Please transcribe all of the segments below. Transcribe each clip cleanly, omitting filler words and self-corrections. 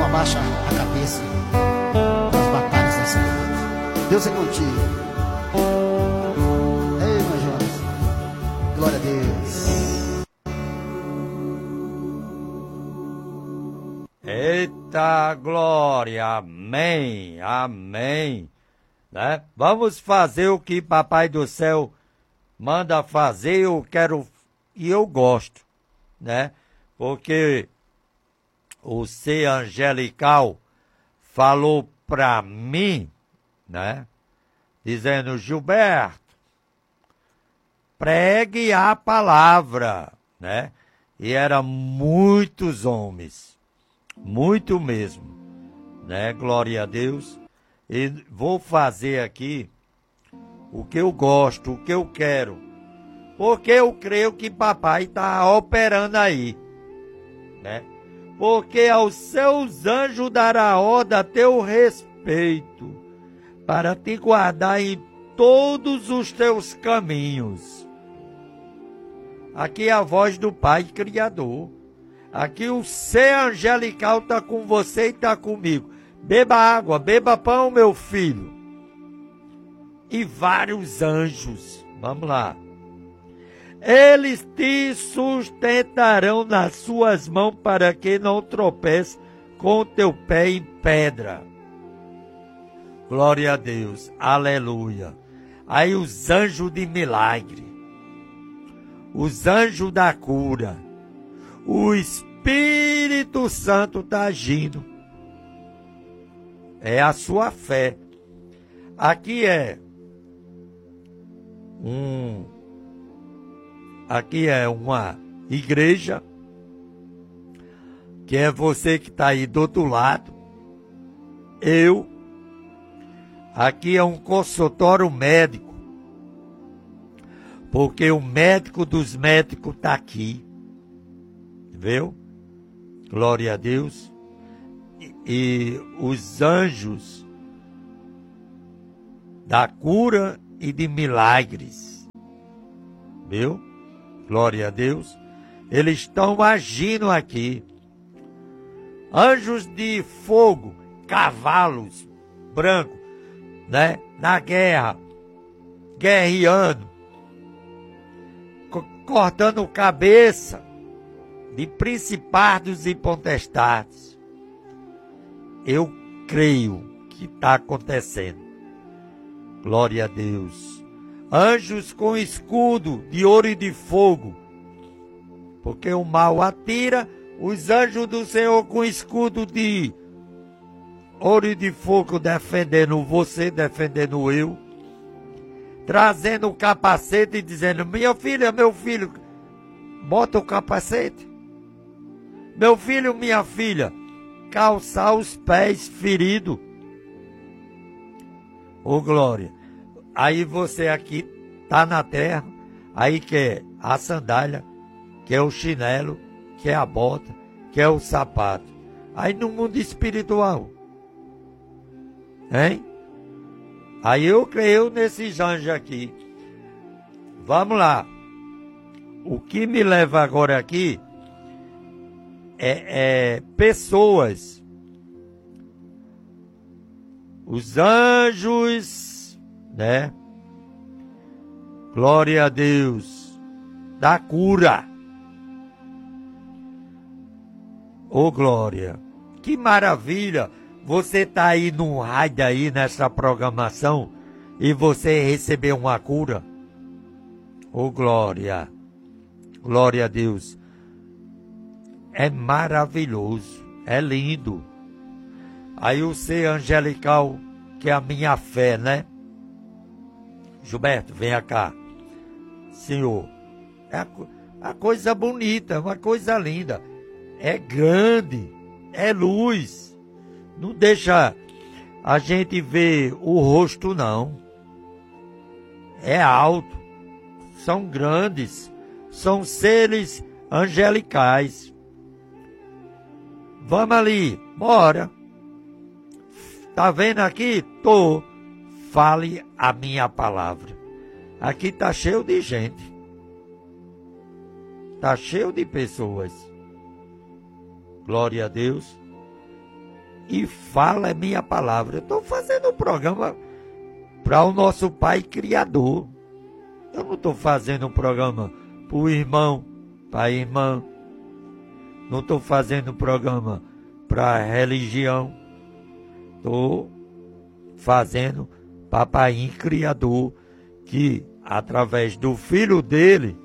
abaixa a cabeça nas batalhas dessa vida. Deus é contigo. Ei, meu Jonas. Glória a Deus. Eita glória, amém, amém, né? Vamos fazer o que Papai do Céu manda fazer, eu quero e eu gosto, né? Porque o ser angelical falou pra mim, né? Dizendo, Gilberto, pregue a palavra, né? E eram muitos homens. Muito mesmo, né? Glória a Deus. E vou fazer aqui o que eu gosto, o que eu quero. Porque eu creio que papai está operando aí, né? Porque aos seus anjos dará ordem a teu respeito, para te guardar em todos os teus caminhos. Aqui é a voz do Pai Criador. Aqui o ser angelical está com você e está comigo. Beba água, beba pão, meu filho. E vários anjos. Vamos lá. Eles te sustentarão nas suas mãos para que não tropece com o teu pé em pedra. Glória a Deus. Aleluia. Aí os anjos de milagre. Os anjos da cura. O Espírito Santo está agindo. É a sua fé. Aqui é uma igreja, que é você que está aí do outro lado. Aqui é um consultório médico, porque o médico dos médicos está aqui. Viu? Glória a Deus. E os anjos da cura e de milagres. Viu? Glória a Deus. Eles estão agindo aqui. Anjos de fogo, cavalos brancos, né? Na guerra, guerreando, cortando cabeça de principados e potestades. Eu creio que está acontecendo. Glória a Deus. Anjos com escudo de ouro e de fogo, porque o mal atira. Os anjos do Senhor com escudo de ouro e de fogo, defendendo você, defendendo eu, trazendo o capacete e dizendo, minha filha, meu filho, bota o capacete. Meu filho, minha filha, calçar os pés feridos. Ô glória. Aí você aqui tá na terra, aí quer a sandália, quer o chinelo, quer a bota, quer o sapato. Aí no mundo espiritual, hein? Aí eu creio nesses anjos aqui. Vamos lá. O que me leva agora aqui é pessoas. Os anjos, né? Glória a Deus. Da cura. Ô glória. Que maravilha. Você está aí num raio aí nessa programação e você recebeu uma cura. Ô glória. Glória a Deus. É maravilhoso, é lindo. Aí o ser angelical, que é a minha fé, né? Gilberto, venha cá. Senhor, é a coisa bonita, uma coisa linda. É grande, é luz. Não deixa a gente ver o rosto, não. É alto, são grandes, são seres angelicais. Vamos ali, bora. Tá vendo aqui? Tô. Fale a minha palavra. Aqui tá cheio de gente. Tá cheio de pessoas. Glória a Deus. e fala a minha palavra. Eu estou fazendo um programa para o nosso Pai Criador. Eu não estou fazendo um programa para o irmão, para a irmã. Não estou fazendo um programa para a religião. Estou fazendo para Pai Criador, que através do Filho dele,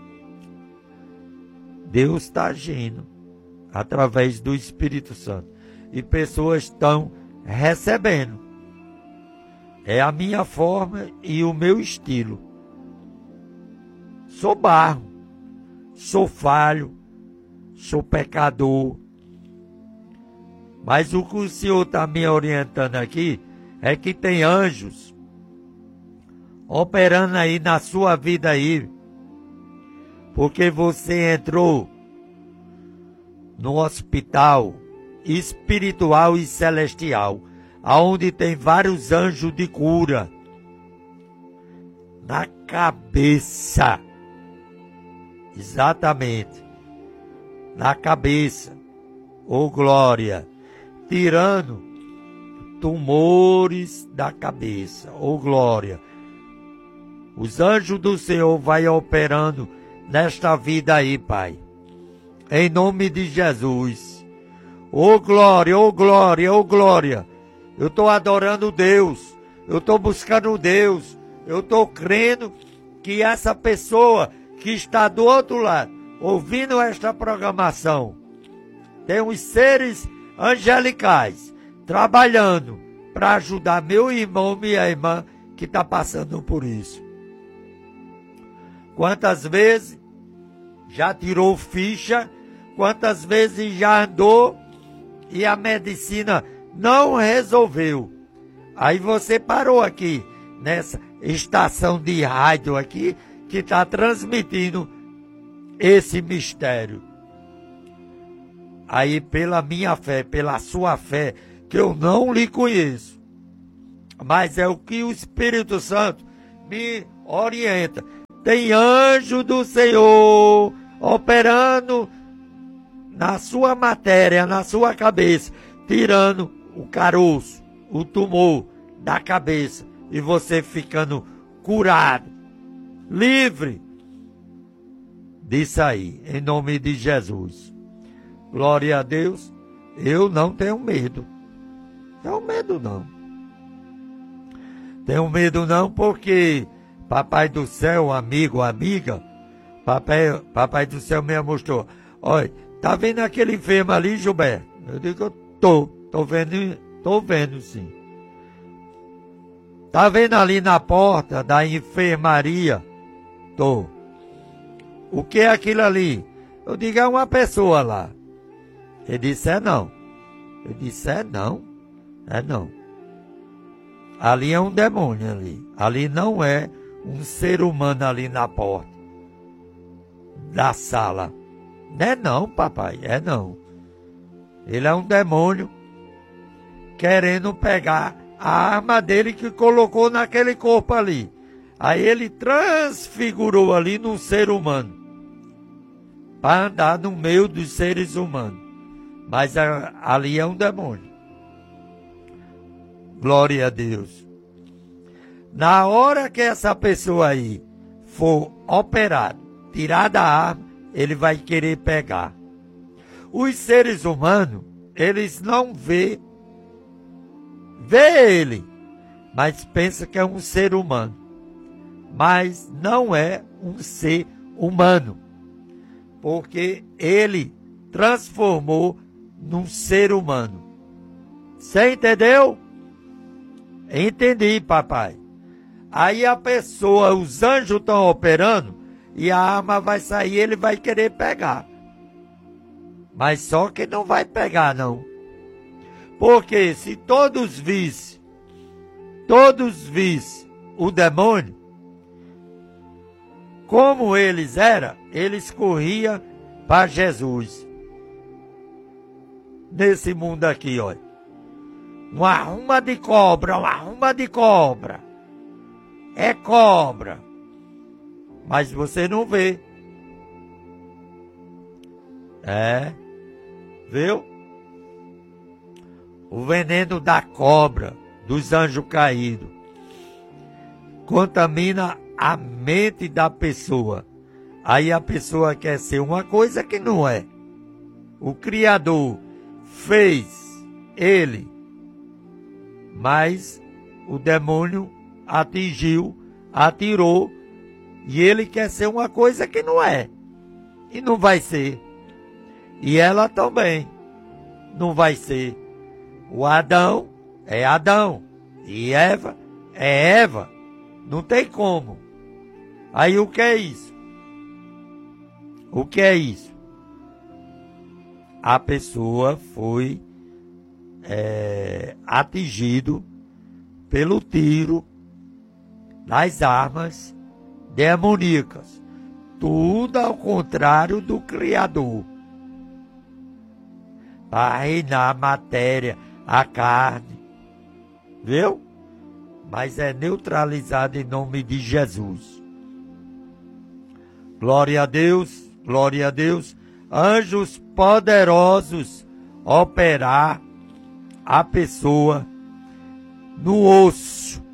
Deus está agindo através do Espírito Santo. E pessoas estão recebendo. É a minha forma e o meu estilo. Sou barro, sou falho, sou pecador. Mas o que o Senhor está me orientando aqui é que tem anjos operando aí na sua vida aí. Porque você entrou no hospital espiritual e celestial, aonde tem vários anjos de cura na cabeça. Exatamente, na cabeça. Ô glória, tirando tumores da cabeça. Ô glória, os anjos do Senhor vai operando nesta vida aí, Pai, em nome de Jesus. Ô glória, ô glória, ô glória. Eu estou adorando Deus, eu estou buscando Deus, eu estou crendo que essa pessoa que está do outro lado, ouvindo esta programação, tem os seres angelicais trabalhando para ajudar meu irmão, minha irmã, que está passando por isso. Quantas vezes já tirou ficha, quantas vezes já andou e a medicina não resolveu. Aí você parou aqui, nessa estação de rádio aqui, que está transmitindo esse mistério. Aí pela minha fé, pela sua fé, que eu não lhe conheço, mas é o que o Espírito Santo me orienta. Tem anjo do Senhor operando na sua matéria, na sua cabeça, tirando o caroço, o tumor da cabeça, e você ficando curado, livre disso aí, em nome de Jesus. Glória a Deus. Eu não tenho medo. Tenho medo não. Tenho medo não, porque Papai do Céu, amigo, amiga, Papai do Céu me mostrou. Olha, tá vendo aquele enfermo ali, Gilberto? Eu digo, tô vendo sim. Tá vendo ali na porta da enfermaria? Tô. O que é aquilo ali? Eu digo, é uma pessoa lá. Ele disse, é não. Eu disse, é não. É não. Ali é um demônio ali. Ali não é um ser humano ali na porta da sala. Não é não, papai, é não. Ele é um demônio querendo pegar a arma dele que colocou naquele corpo ali. Aí ele transfigurou ali num ser humano para andar no meio dos seres humanos. Mas ali é um demônio. Glória a Deus. Na hora que essa pessoa aí for operada, tirada a arma, ele vai querer pegar. Os seres humanos, eles não vê ele, mas pensa que é um ser humano. Mas não é um ser humano, porque ele transformou num ser humano. Você entendeu? Entendi, papai. Aí a pessoa, os anjos estão operando e a arma vai sair, ele vai querer pegar. Mas só que não vai pegar, não. Porque se todos vissem o demônio, como eles eram, eles corriam para Jesus. Nesse mundo aqui, olha. Uma arruma de cobra, uma arruma de cobra. É cobra. Mas você não vê. É. Viu? o veneno da cobra, dos anjos caídos, contamina a mente da pessoa. Aí a pessoa quer ser uma coisa que não é. O Criador fez ele, mas o demônio atirou, e ele quer ser uma coisa que não é. E não vai ser. E ela também não vai ser. O Adão é Adão. E Eva é Eva. Não tem como. Aí o que é isso? O que é isso? A pessoa foi atingido pelo tiro das armas demoníacas. Tudo ao contrário do Criador. Para reinar a matéria, a carne. Viu? Mas é neutralizado em nome de Jesus. Glória a Deus, glória a Deus. Anjos poderosos operar a pessoa no osso,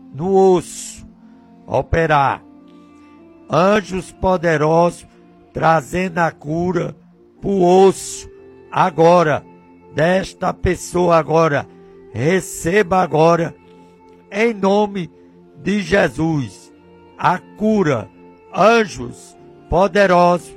operar. Anjos poderosos trazendo a cura para o osso agora, desta pessoa agora. Receba agora, em nome de Jesus, a cura. Anjos poderosos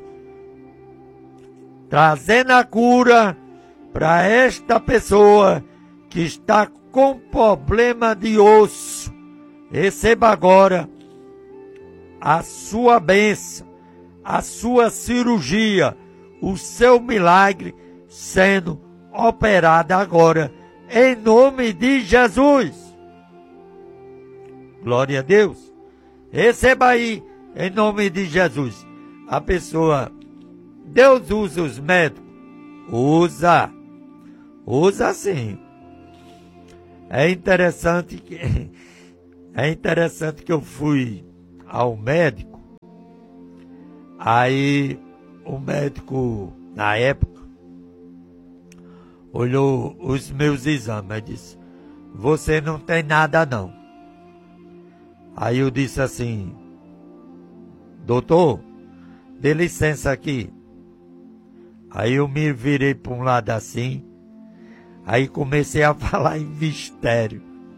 trazendo a cura para esta pessoa que está com problema de osso. Receba agora a sua bênção, a sua cirurgia, o seu milagre sendo operado agora, em nome de Jesus. Glória a Deus. Receba aí, em nome de Jesus. A pessoa, Deus usa os médicos? Usa sim. É interessante que eu fui ao médico. Aí o médico, na época, olhou os meus exames e disse: você não tem nada não. Aí eu disse assim: doutor, dê licença aqui. Aí eu me virei para um lado assim, aí comecei a falar em mistério.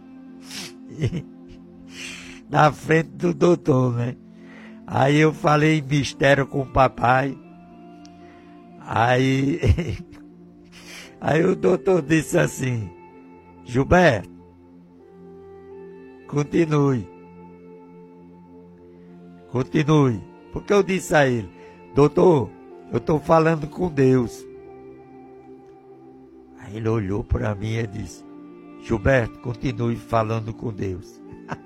Na frente do doutor, né? Aí eu falei em mistério com o papai. Aí o doutor disse assim: Gilberto, continue. Porque eu disse a ele: doutor, eu estou falando com Deus. Aí ele olhou para mim e disse: Gilberto, continue falando com Deus.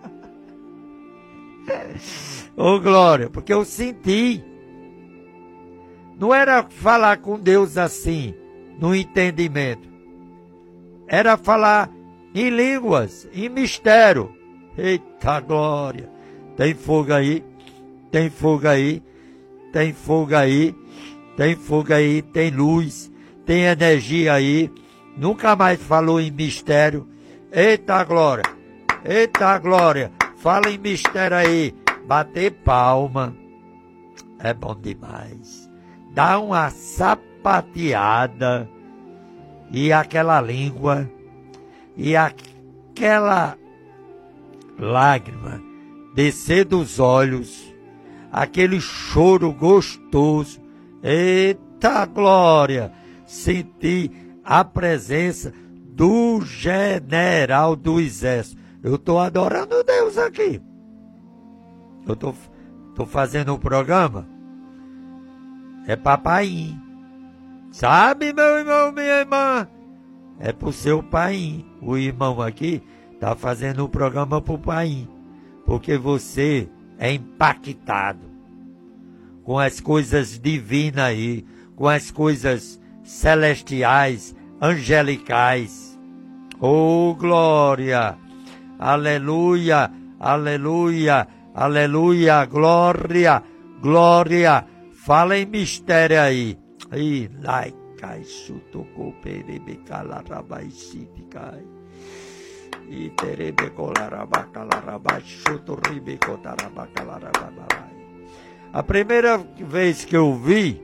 Ô glória, porque eu senti. Não era falar com Deus assim, no entendimento. Era falar em línguas, em mistério. Eita glória. Tem fogo aí, tem fogo aí, tem fogo aí, tem fogo aí, tem luz, tem energia aí. Nunca mais falou em mistério. Eita glória, eita glória. Fala em mistério aí. Bater palma é bom demais. Dá uma sapateada e aquela língua e aquela lágrima descer dos olhos, aquele choro gostoso. Eita glória! Sentir a presença do general do exército. Eu estou adorando Deus aqui. Eu tô fazendo um programa. É papai. Sabe, meu irmão, minha irmã? É pro seu pai. O irmão aqui tá fazendo um programa pro pai. Porque você é impactado com as coisas divinas aí, com as coisas celestiais, angelicais. Oh, glória! Aleluia! Aleluia! Aleluia! Glória! Glória! Fala em mistério aí. cai, chutocou, perebe, calarabai, chite, cai. E terebe, colarabacalarabai, chutoribe, cotarabacalarabai. A primeira vez que eu vi,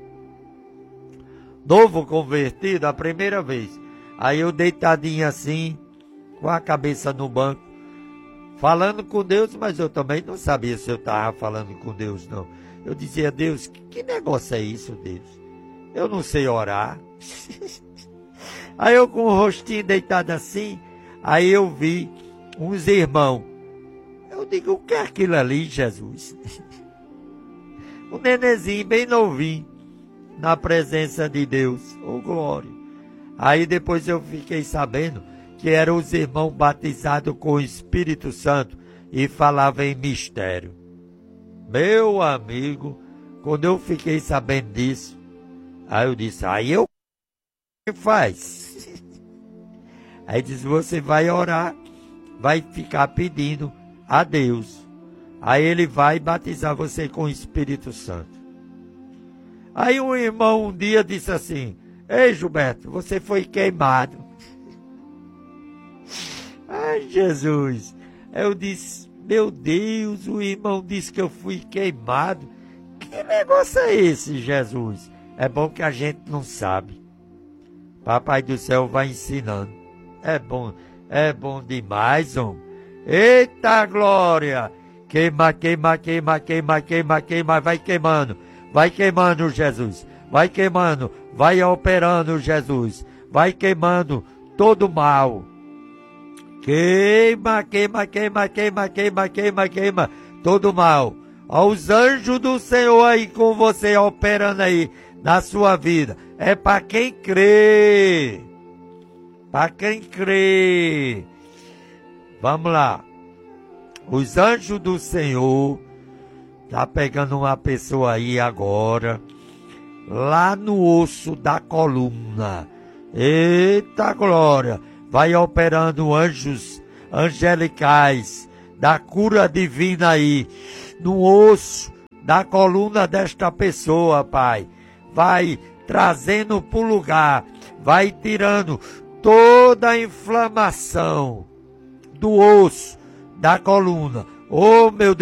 novo convertido, a primeira vez, aí eu deitadinho assim, com a cabeça no banco, falando com Deus, mas eu também não sabia se eu estava falando com Deus, não. Eu dizia, Deus, que negócio é isso, Deus? Eu não sei orar. Aí eu com o rostinho deitado assim, aí eu vi uns irmãos. Eu digo, o que é aquilo ali, Jesus? Um nenenzinho bem novinho, na presença de Deus. Oh, glória. Aí depois eu fiquei sabendo que eram os irmãos batizados com o Espírito Santo e falavam em mistério. Meu amigo, quando eu fiquei sabendo disso, aí eu disse, aí eu faz. Aí disse, você vai orar, vai ficar pedindo a Deus. Aí ele vai batizar você com o Espírito Santo. Aí um irmão um dia disse assim, ei Gilberto, você foi queimado. Ai Jesus, eu disse, meu Deus, o irmão disse que eu fui queimado. Que negócio é esse, Jesus? É bom que a gente não sabe. Papai do céu vai ensinando. É bom demais, homem. Eita glória! Queima, queima, queima, queima, queima, queima, vai queimando, Jesus, vai queimando, vai operando, Jesus, vai queimando todo mal. Queima, queima, queima, queima, queima, queima, queima, todo mal. Aos anjos do Senhor aí com você operando aí na sua vida. É para quem crê. Para quem crê. Vamos lá. Os anjos do Senhor tá pegando uma pessoa aí agora, lá no osso da coluna. Eita glória! Vai operando anjos angelicais da cura divina aí, no osso da coluna desta pessoa, Pai. Vai trazendo para o lugar, vai tirando toda a inflamação do osso da coluna. Oh, meu Deus!